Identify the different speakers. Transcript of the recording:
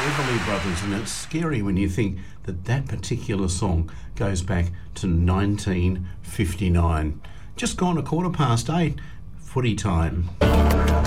Speaker 1: Everly Brothers, and it's scary when you think that that particular song goes back to 1959. Just gone 8:15, footy time.